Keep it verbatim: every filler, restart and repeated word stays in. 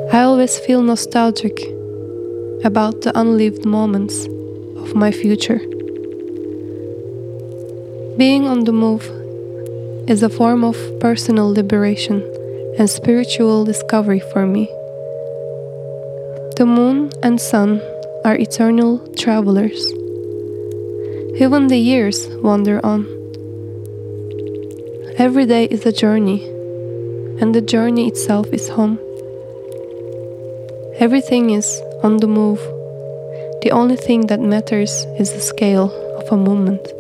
I always feel nostalgic about the unlived moments of my future. Being on the move is a form of personal liberation and spiritual discovery for me. The moon and sun are eternal travelers. Even the years wander on. Every day is a journey, and the journey itself is home. Everything is on the move. The only thing that matters is the scale of a moment.